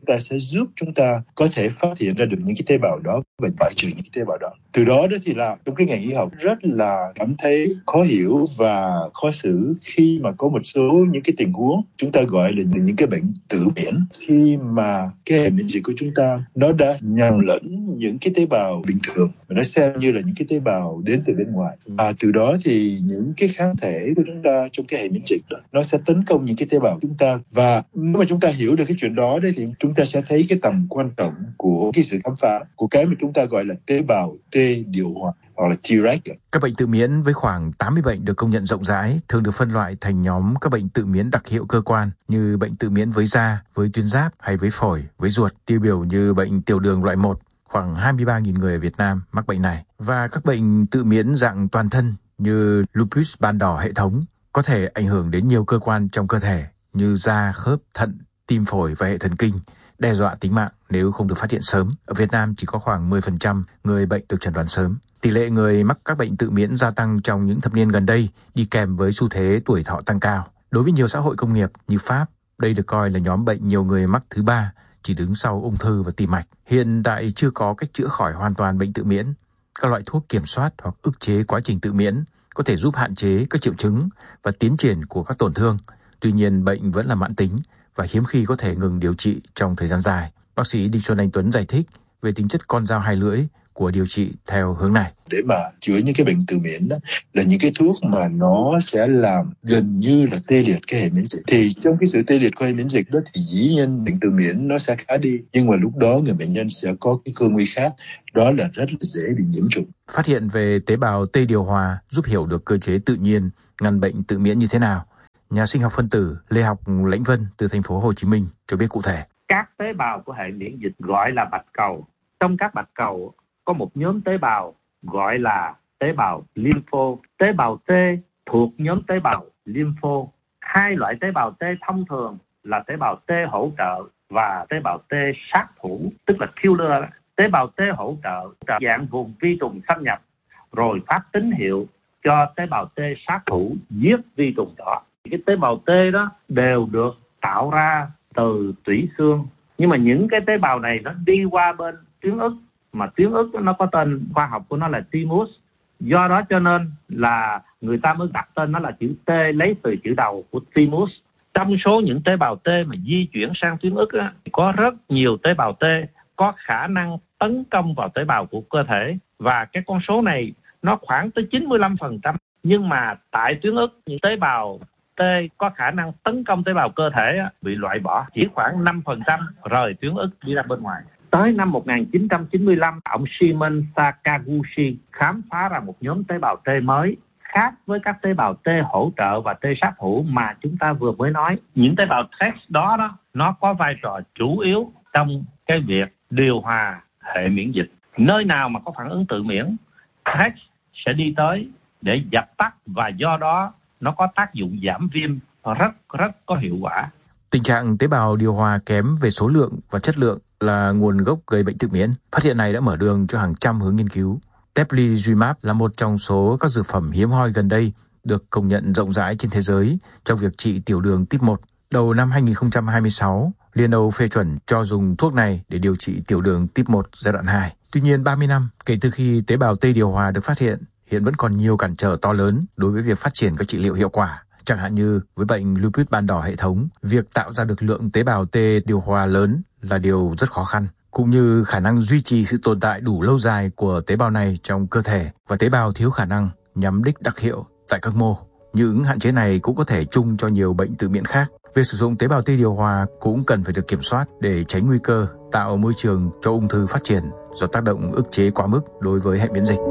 giúp chúng ta có thể phát hiện ra được những cái tế bào đó và loại trừ những cái tế bào đó. Từ đó đó thì là trong cái ngành y học rất là cảm thấy khó hiểu và khó xử khi mà có một số những cái tình huống chúng ta gọi là những cái bệnh tự miễn, khi mà cái hệ miễn dịch của chúng ta nó đã nhầm lẫn những cái tế bào bình thường và nó xem như là những cái tế bào đến từ bên ngoài, và từ đó thì những cái kháng thể của chúng ta trong cái hệ miễn dịch đó nó sẽ tấn công những cái tế bào của chúng ta. Và nếu mà chúng ta hiểu được cái chuyện đó đấy thì chúng ta sẽ thấy cái tầm quan trọng của cái sự khám phá của cái mà chúng ta gọi là tế bào T điều hòa hoặc là T-reg. Các bệnh tự miễn với khoảng tám mươi bệnh được công nhận rộng rãi thường được phân loại thành nhóm các bệnh tự miễn đặc hiệu cơ quan như bệnh tự miễn với da, với tuyến giáp hay với phổi, với ruột. Tiêu biểu như bệnh tiểu đường loại một, khoảng hai mươi ba nghìn người ở Việt Nam mắc bệnh này. Và các bệnh tự miễn dạng toàn thân như lupus ban đỏ hệ thống có thể ảnh hưởng đến nhiều cơ quan trong cơ thể như da, khớp, thận, tim, phổi và hệ thần kinh, đe dọa tính mạng nếu không được phát hiện sớm. Ở Việt Nam chỉ có khoảng mười phần trăm người bệnh được chẩn đoán sớm. Tỷ lệ người mắc các bệnh tự miễn gia tăng trong những thập niên gần đây đi kèm với xu thế tuổi thọ tăng cao. Đối với nhiều xã hội công nghiệp như Pháp, đây được coi là nhóm bệnh nhiều người mắc thứ ba, chỉ đứng sau ung thư và tim mạch. Hiện tại chưa có cách chữa khỏi hoàn toàn bệnh tự miễn. Các loại thuốc kiểm soát hoặc ức chế quá trình tự miễn có thể giúp hạn chế các triệu chứng và tiến triển của các tổn thương. Tuy nhiên, bệnh vẫn là mãn tính và hiếm khi có thể ngừng điều trị trong thời gian dài. Bác sĩ Đinh Xuân Anh Tuấn giải thích về tính chất con dao hai lưỡi của điều trị theo hướng này. Để mà chữa những cái bệnh tự miễn đó là những cái thuốc mà nó sẽ làm gần như là tê liệt cái hệ miễn dịch. Thì trong cái sự tê liệt của hệ miễn dịch đó thì dĩ nhiên bệnh tự miễn nó sẽ khá đi, nhưng mà lúc đó người bệnh nhân sẽ có cái cơ nguy khác, đó là rất là dễ bị nhiễm trùng. Phát hiện về tế bào T điều hòa giúp hiểu được cơ chế tự nhiên ngăn bệnh tự miễn như thế nào. Nhà sinh học phân tử Lê Học Lãnh Vân từ thành phố Hồ Chí Minh cho biết cụ thể. Các tế bào của hệ miễn dịch gọi là bạch cầu. Trong các bạch cầu có một nhóm tế bào gọi là tế bào lympho. Tế bào T thuộc nhóm tế bào lympho. Hai loại tế bào T thông thường là tế bào T hỗ trợ và tế bào T sát thủ, tức là killer. Tế bào T hỗ trợ dạng vùng vi trùng xâm nhập rồi phát tín hiệu cho tế bào T sát thủ giết vi trùng đó. Cái tế bào T đó đều được tạo ra từ tủy xương, nhưng mà những cái tế bào này nó đi qua bên tuyến ức, mà tuyến ức nó có tên khoa học của nó là thymus. Do đó cho nên là người ta mới đặt tên nó là chữ T, lấy từ chữ đầu của thymus. Trong số những tế bào T mà di chuyển sang tuyến ức á, có rất nhiều tế bào T có khả năng tấn công vào tế bào của cơ thể, và cái con số này nó khoảng tới chín mươi lăm phần trăm. Nhưng mà tại tuyến ức, những tế bào T có khả năng tấn công tế bào cơ thể á, bị loại bỏ, chỉ khoảng năm phần trăm rời tuyến ức đi ra bên ngoài. Tới năm một nghìn chín trăm chín mươi lăm, ông Shimon Sakaguchi khám phá ra một nhóm tế bào T mới, khác với các tế bào T hỗ trợ và T sát thủ mà chúng ta vừa mới nói. Những tế bào T đó, đó nó có vai trò chủ yếu trong cái việc điều hòa hệ miễn dịch. Nơi nào mà có phản ứng tự miễn, T sẽ đi tới để dập tắt, và do đó nó có tác dụng giảm viêm rất rất có hiệu quả. Tình trạng tế bào điều hòa kém về số lượng và chất lượng là nguồn gốc gây bệnh tự miễn. Phát hiện này đã mở đường cho hàng trăm hướng nghiên cứu. Teplizumab là một trong số các dược phẩm hiếm hoi gần đây được công nhận rộng rãi trên thế giới trong việc trị tiểu đường type một. Đầu năm hai nghìn không trăm hai mươi sáu, Liên Âu phê chuẩn cho dùng thuốc này để điều trị tiểu đường type một giai đoạn hai. Tuy nhiên, ba mươi năm kể từ khi tế bào T điều hòa được phát hiện, hiện vẫn còn nhiều cản trở to lớn đối với việc phát triển các trị liệu hiệu quả. Chẳng hạn như với bệnh lupus ban đỏ hệ thống, việc tạo ra được lượng tế bào T điều hòa lớn là điều rất khó khăn, cũng như khả năng duy trì sự tồn tại đủ lâu dài của tế bào này trong cơ thể, và tế bào thiếu khả năng nhắm đích đặc hiệu tại các mô. Những hạn chế này cũng có thể chung cho nhiều bệnh tự miễn khác. Việc sử dụng tế bào T điều hòa cũng cần phải được kiểm soát để tránh nguy cơ tạo môi trường cho ung thư phát triển do tác động ức chế quá mức đối với hệ miễn dịch.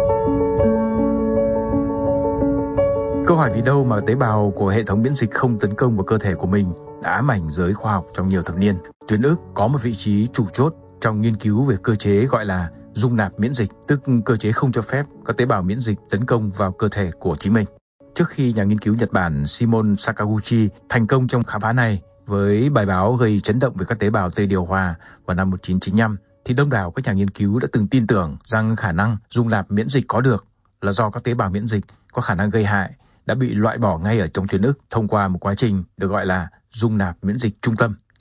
Câu hỏi vì đâu mà tế bào của hệ thống miễn dịch không tấn công vào cơ thể của mình đã ám ảnh giới khoa học trong nhiều thập niên. Tuyến ức có một vị trí chủ chốt trong nghiên cứu về cơ chế gọi là dung nạp miễn dịch, tức cơ chế không cho phép các tế bào miễn dịch tấn công vào cơ thể của chính mình. Trước khi nhà nghiên cứu Nhật Bản Shimon Sakaguchi thành công trong khám phá này với bài báo gây chấn động về các tế bào T điều hòa vào năm một nghìn chín trăm chín mươi lăm, thì đông đảo các nhà nghiên cứu đã từng tin tưởng rằng khả năng dung nạp miễn dịch có được là do các tế bào miễn dịch có khả năng gây hại đã bị loại bỏ ngay ở trong tuyến ức thông qua một quá trình được gọi là dung nạp miễn dịch trung tâm.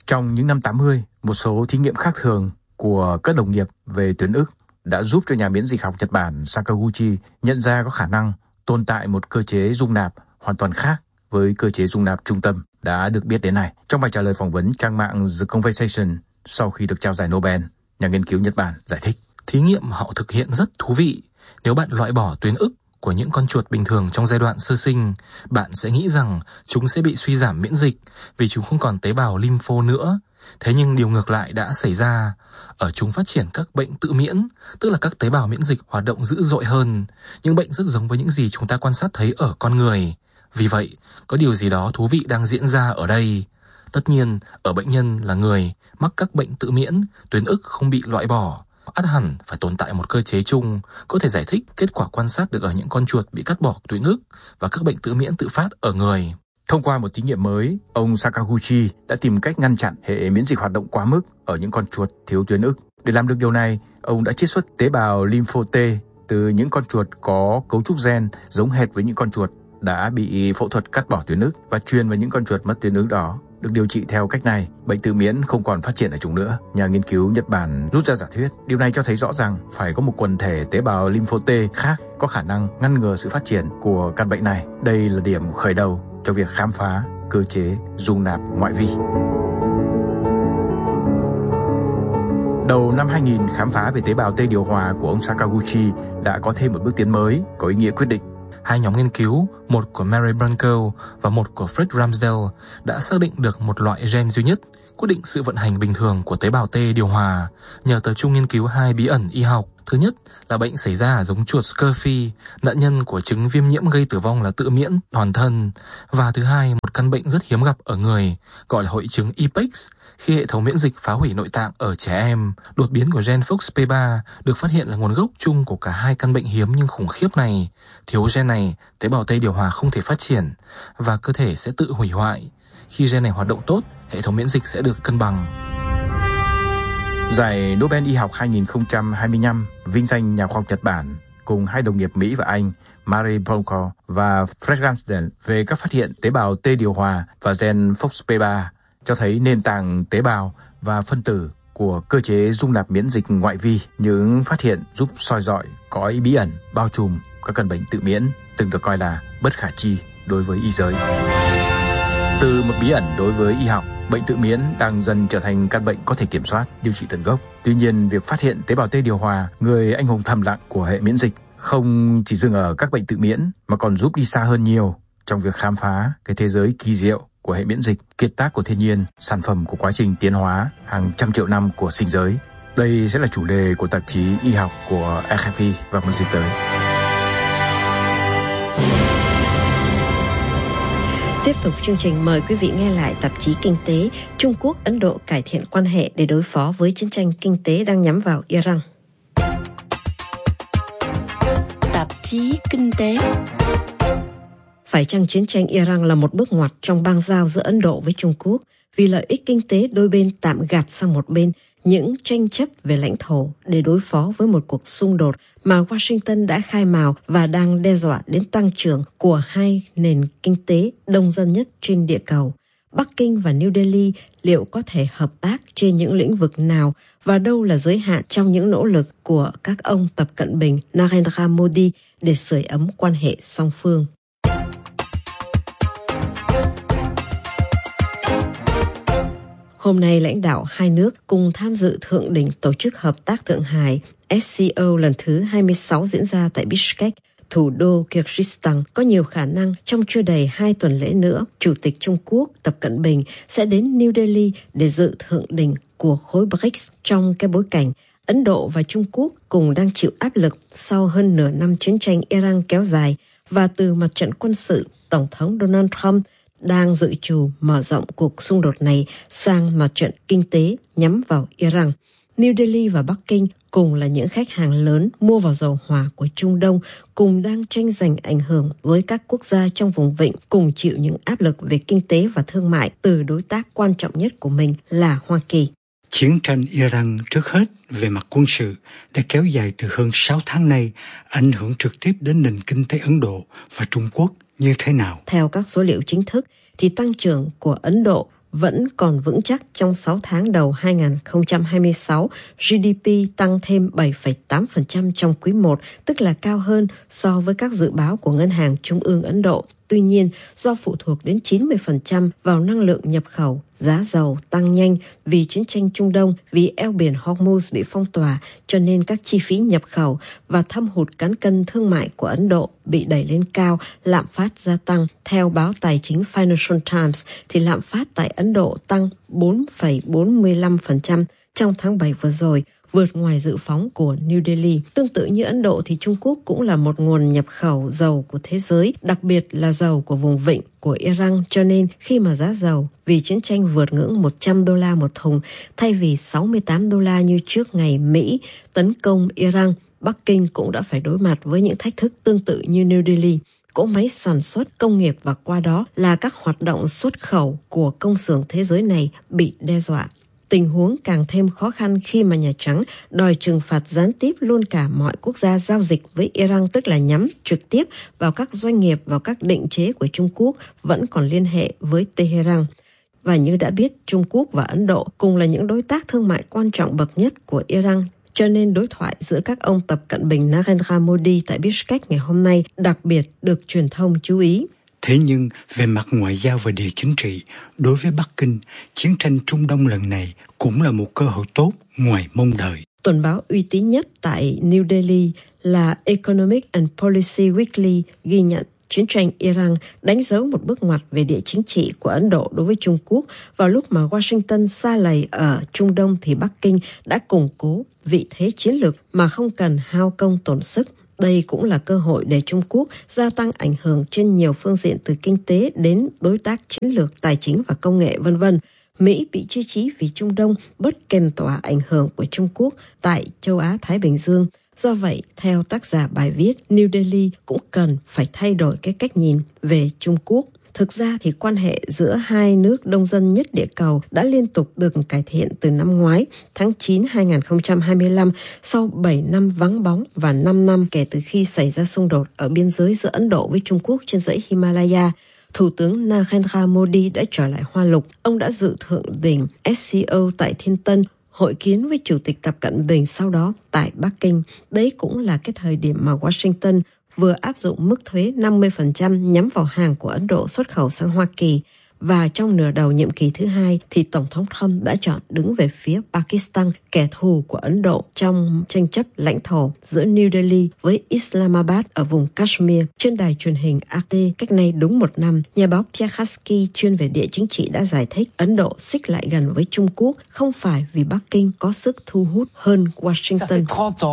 Trong những năm tám mươi, một số thí nghiệm khác thường của các đồng nghiệp về tuyến ức đã giúp cho nhà miễn dịch học Nhật Bản Sakaguchi nhận ra có khả năng tồn tại một cơ chế dung nạp hoàn toàn khác với cơ chế dung nạp trung tâm đã được biết đến nay. Trong bài trả lời phỏng vấn trang mạng The Conversation sau khi được trao giải Nobel, nhà nghiên cứu Nhật Bản giải thích. Thí nghiệm họ thực hiện rất thú vị. Nếu bạn loại bỏ tuyến ức của những con chuột bình thường trong giai đoạn sơ sinh, bạn sẽ nghĩ rằng chúng sẽ bị suy giảm miễn dịch vì chúng không còn tế bào lympho nữa. Thế nhưng điều ngược lại đã xảy ra. Ở chúng phát triển các bệnh tự miễn, tức là các tế bào miễn dịch hoạt động dữ dội hơn. Những bệnh rất giống với những gì chúng ta quan sát thấy ở con người. Vì vậy, có điều gì đó thú vị đang diễn ra ở đây. Tất nhiên, ở bệnh nhân là người mắc các bệnh tự miễn, tuyến ức không bị loại bỏ. Ắt hẳn phải tồn tại một cơ chế chung có thể giải thích kết quả quan sát được ở những con chuột bị cắt bỏ tuyến ức và các bệnh tự miễn tự phát ở người. Thông qua một thí nghiệm mới, ông Sakaguchi đã tìm cách ngăn chặn hệ miễn dịch hoạt động quá mức ở những con chuột thiếu tuyến ức. Để làm được điều này, ông đã chiết xuất tế bào lympho T từ những con chuột có cấu trúc gen giống hệt với những con chuột đã bị phẫu thuật cắt bỏ tuyến ức và truyền vào những con chuột mất tuyến ức đó. Được điều trị theo cách này, bệnh tự miễn không còn phát triển ở chúng nữa. Nhà nghiên cứu Nhật Bản rút ra giả thuyết. Điều này cho thấy rõ rằng phải có một quần thể tế bào lympho T khác có khả năng ngăn ngừa sự phát triển của căn bệnh này. Đây là điểm khởi đầu cho việc khám phá cơ chế dung nạp ngoại vi. Đầu năm hai nghìn, khám phá về tế bào T điều hòa của ông Sakaguchi đã có thêm một bước tiến mới có ý nghĩa quyết định. Hai nhóm nghiên cứu, một của Mary Branco và một của Fred Ramsdell, đã xác định được một loại gen duy nhất quyết định sự vận hành bình thường của tế bào T điều hòa nhờ tập trung nghiên cứu hai bí ẩn y học. Thứ nhất là bệnh xảy ra ở giống chuột Scurvy, nạn nhân của chứng viêm nhiễm gây tử vong là tự miễn toàn thân. Và thứ hai, một căn bệnh rất hiếm gặp ở người, gọi là hội chứng I P E X, khi hệ thống miễn dịch phá hủy nội tạng ở trẻ em. Đột biến của gen F O X P ba được phát hiện là nguồn gốc chung của cả hai căn bệnh hiếm nhưng khủng khiếp này. Thiếu gen này, tế bào T điều hòa không thể phát triển và cơ thể sẽ tự hủy hoại. Khi gen này hoạt động tốt, hệ thống miễn dịch sẽ được cân bằng. Giải Nobel y học hai nghìn không trăm hai mươi lăm vinh danh nhà khoa học Nhật Bản cùng hai đồng nghiệp Mỹ và Anh Mary Branco và Fred Ramsdell về các phát hiện tế bào T điều hòa và gen F O X P ba cho thấy nền tảng tế bào và phân tử của cơ chế dung nạp miễn dịch ngoại vi. Những phát hiện giúp soi rọi cõi bí ẩn bao trùm các căn bệnh tự miễn từng được coi là bất khả tri đối với y giới. Từ một bí ẩn đối với y học, bệnh tự miễn đang dần trở thành căn bệnh có thể kiểm soát, điều trị tận gốc. Tuy nhiên, việc phát hiện tế bào T điều hòa, người anh hùng thầm lặng của hệ miễn dịch, không chỉ dừng ở các bệnh tự miễn mà còn giúp đi xa hơn nhiều trong việc khám phá cái thế giới kỳ diệu của hệ miễn dịch, kiệt tác của thiên nhiên, sản phẩm của quá trình tiến hóa hàng trăm triệu năm của sinh giới. Đây sẽ là chủ đề của tạp chí y học của R F I vào một dịp tới. Tiếp tục chương trình, mời quý vị nghe lại tạp chí Kinh tế. Trung Quốc, Ấn Độ cải thiện quan hệ để đối phó với chiến tranh kinh tế đang nhắm vào Iran. Tạp chí Kinh tế. Phải chăng chiến tranh Iran là một bước ngoặt trong bang giao giữa Ấn Độ với Trung Quốc? Vì lợi ích kinh tế, đôi bên tạm gạt sang một bên những tranh chấp về lãnh thổ để đối phó với một cuộc xung đột mà Washington đã khai mào và đang đe dọa đến tăng trưởng của hai nền kinh tế đông dân nhất trên địa cầu. Bắc Kinh và New Delhi liệu có thể hợp tác trên những lĩnh vực nào và đâu là giới hạn trong những nỗ lực của các ông Tập Cận Bình, Narendra Modi để sưởi ấm quan hệ song phương? Hôm nay, lãnh đạo hai nước cùng tham dự thượng đỉnh Tổ chức Hợp tác Thượng Hải S C O lần thứ hai mươi sáu diễn ra tại Bishkek, thủ đô Kyrgyzstan. Có nhiều khả năng trong chưa đầy hai tuần lễ nữa, Chủ tịch Trung Quốc Tập Cận Bình sẽ đến New Delhi để dự thượng đỉnh của khối B R I C S trong cái bối cảnh Ấn Độ và Trung Quốc cùng đang chịu áp lực sau hơn nửa năm chiến tranh Iran kéo dài và từ mặt trận quân sự, Tổng thống Donald Trump đang dự trù mở rộng cuộc xung đột này sang mặt trận kinh tế nhắm vào Iran. New Delhi và Bắc Kinh cùng là những khách hàng lớn mua vào dầu hỏa của Trung Đông, cùng đang tranh giành ảnh hưởng với các quốc gia trong vùng vịnh, cùng chịu những áp lực về kinh tế và thương mại từ đối tác quan trọng nhất của mình là Hoa Kỳ. Chiến tranh Iran trước hết về mặt quân sự đã kéo dài từ hơn sáu tháng nay, ảnh hưởng trực tiếp đến nền kinh tế Ấn Độ và Trung Quốc như thế nào? Theo các số liệu chính thức, thì tăng trưởng của Ấn Độ vẫn còn vững chắc trong sáu tháng đầu hai không hai sáu, giê đê pê tăng thêm bảy phẩy tám phần trăm trong quý một, tức là cao hơn so với các dự báo của Ngân hàng Trung ương Ấn Độ. Tuy nhiên, do phụ thuộc đến chín mươi phần trăm vào năng lượng nhập khẩu, giá dầu tăng nhanh vì chiến tranh Trung Đông, vì eo biển Hormuz bị phong tỏa, cho nên các chi phí nhập khẩu và thâm hụt cán cân thương mại của Ấn Độ bị đẩy lên cao, lạm phát gia tăng. Theo báo tài chính Financial Times, thì lạm phát tại Ấn Độ tăng bốn phẩy bốn mươi lăm phần trăm trong tháng bảy vừa rồi, vượt ngoài dự phóng của New Delhi. Tương tự như Ấn Độ thì Trung Quốc cũng là một nguồn nhập khẩu dầu của thế giới, đặc biệt là dầu của vùng vịnh của Iran, cho nên khi mà giá dầu vì chiến tranh vượt ngưỡng một trăm đô la một thùng thay vì sáu mươi tám đô la như trước ngày Mỹ tấn công Iran, Bắc Kinh cũng đã phải đối mặt với những thách thức tương tự như New Delhi. Cỗ máy sản xuất, công nghiệp và qua đó là các hoạt động xuất khẩu của công xưởng thế giới này bị đe dọa. Tình huống càng thêm khó khăn khi mà Nhà Trắng đòi trừng phạt gián tiếp luôn cả mọi quốc gia giao dịch với Iran, tức là nhắm trực tiếp vào các doanh nghiệp, vào các định chế của Trung Quốc vẫn còn liên hệ với Tehran. Và như đã biết, Trung Quốc và Ấn Độ cùng là những đối tác thương mại quan trọng bậc nhất của Iran, cho nên đối thoại giữa các ông Tập Cận Bình, Narendra Modi tại Bishkek ngày hôm nay đặc biệt được truyền thông chú ý. Thế nhưng, về mặt ngoại giao và địa chính trị, đối với Bắc Kinh, chiến tranh Trung Đông lần này cũng là một cơ hội tốt ngoài mong đợi. Tuần báo uy tín nhất tại New Delhi là Economic and Policy Weekly ghi nhận chiến tranh Iran đánh dấu một bước ngoặt về địa chính trị của Ấn Độ đối với Trung Quốc. Vào lúc mà Washington sa lầy ở Trung Đông thì Bắc Kinh đã củng cố vị thế chiến lược mà không cần hao công tổn sức. Đây cũng là cơ hội để Trung Quốc gia tăng ảnh hưởng trên nhiều phương diện từ kinh tế đến đối tác chiến lược, tài chính và công nghệ vân vân. Mỹ bị chia trí vì Trung Đông bớt kèm tỏa ảnh hưởng của Trung Quốc tại châu Á-Thái Bình Dương. Do vậy, theo tác giả bài viết, New Delhi cũng cần phải thay đổi cái cách nhìn về Trung Quốc. Thực ra thì quan hệ giữa hai nước đông dân nhất địa cầu đã liên tục được cải thiện từ năm ngoái, tháng chín hai không hai lăm, sau bảy năm vắng bóng và năm năm kể từ khi xảy ra xung đột ở biên giới giữa Ấn Độ với Trung Quốc trên dãy Himalaya. Thủ tướng Narendra Modi đã trở lại Hoa Lục. Ông đã dự thượng đỉnh ét xê o tại Thiên Tân, hội kiến với Chủ tịch Tập Cận Bình sau đó tại Bắc Kinh. Đấy cũng là cái thời điểm mà Washington vừa áp dụng mức thuế năm mươi phần trăm nhắm vào hàng của Ấn Độ xuất khẩu sang Hoa Kỳ. Và trong nửa đầu nhiệm kỳ thứ hai thì Tổng thống Trump đã chọn đứng về phía Pakistan, kẻ thù của Ấn Độ trong tranh chấp lãnh thổ giữa New Delhi với Islamabad ở vùng Kashmir. Trên đài truyền hình a tê cách nay đúng một năm, nhà báo Pierre Hasky chuyên về địa chính trị đã giải thích Ấn Độ xích lại gần với Trung Quốc không phải vì Bắc Kinh có sức thu hút hơn Washington.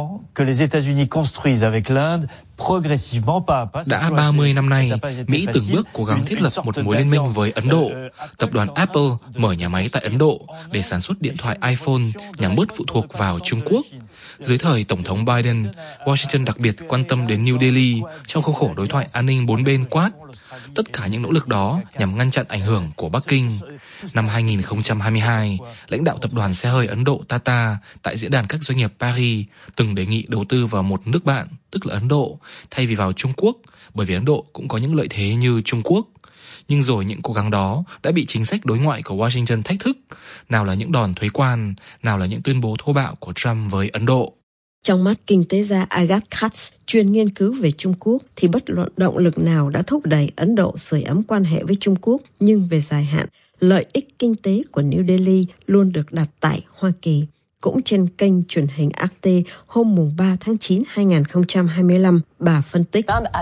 Đã ba mươi năm nay, Mỹ từng bước cố gắng thiết lập một mối liên minh với Ấn Độ. Tập đoàn Apple mở nhà máy tại Ấn Độ để sản xuất điện thoại iPhone nhằm bớt phụ thuộc vào Trung Quốc. Dưới thời Tổng thống Biden, Washington đặc biệt quan tâm đến New Delhi trong khuôn khổ đối thoại an ninh bốn bên Quad. Tất cả những nỗ lực đó nhằm ngăn chặn ảnh hưởng của Bắc Kinh. Năm hai không hai hai, lãnh đạo tập đoàn xe hơi Ấn Độ Tata tại diễn đàn các doanh nghiệp Paris từng đề nghị đầu tư vào một nước bạn, tức là Ấn Độ, thay vì vào Trung Quốc, bởi vì Ấn Độ cũng có những lợi thế như Trung Quốc. Nhưng rồi những cố gắng đó đã bị chính sách đối ngoại của Washington thách thức, nào là những đòn thuế quan, nào là những tuyên bố thô bạo của Trump với Ấn Độ. Trong mắt kinh tế gia Agatha Katz, chuyên nghiên cứu về Trung Quốc, thì bất luận động lực nào đã thúc đẩy Ấn Độ sưởi ấm quan hệ với Trung Quốc, nhưng về dài hạn, lợi ích kinh tế của New Delhi luôn được đặt tại Hoa Kỳ. Cũng trên kênh truyền hình a tê hôm mùng ba tháng chín hai không hai lăm, bà phân tích.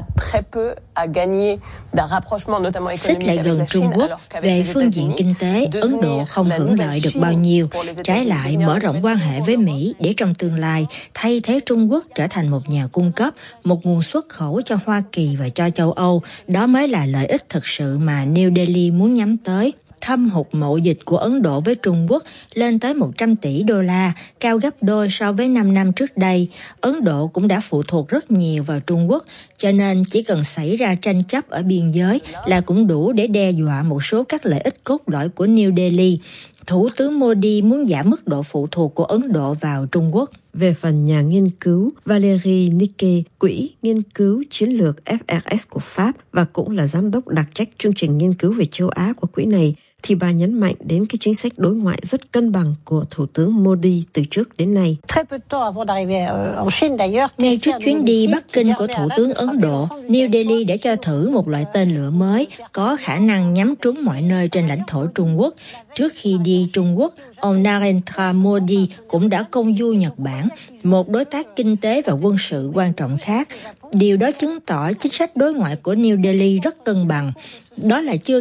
Xích lại gần Trung Quốc, về phương diện kinh tế, Ấn Độ không hưởng lợi được bao nhiêu. Trái lại, mở rộng quan hệ với Mỹ để trong tương lai thay thế Trung Quốc trở thành một nhà cung cấp, một nguồn xuất khẩu cho Hoa Kỳ và cho châu Âu. Đó mới là lợi ích thực sự mà New Delhi muốn nhắm tới. Thâm hụt mậu dịch của Ấn Độ với Trung Quốc lên tới một trăm tỷ đô la, cao gấp đôi so với năm năm trước đây. Ấn Độ cũng đã phụ thuộc rất nhiều vào Trung Quốc, cho nên chỉ cần xảy ra tranh chấp ở biên giới là cũng đủ để đe dọa một số các lợi ích cốt lõi của New Delhi. Thủ tướng Modi muốn giảm mức độ phụ thuộc của Ấn Độ vào Trung Quốc. Về phần nhà nghiên cứu Valérie Niquet, Quỹ Nghiên cứu Chiến lược ép rờ ét của Pháp và cũng là giám đốc đặc trách chương trình nghiên cứu về châu Á của quỹ này, thì bà nhấn mạnh đến cái chính sách đối ngoại rất cân bằng của Thủ tướng Modi từ trước đến nay. Ngay trước chuyến đi Bắc Kinh của Thủ tướng Ấn Độ, New Delhi đã cho thử một loại tên lửa mới có khả năng nhắm trúng mọi nơi trên lãnh thổ Trung Quốc. Trước khi đi Trung Quốc, ông Narendra Modi cũng đã công du Nhật Bản, một đối tác kinh tế và quân sự quan trọng khác. Điều đó chứng tỏ chính sách đối ngoại của New Delhi rất cân bằng. Đó là chưa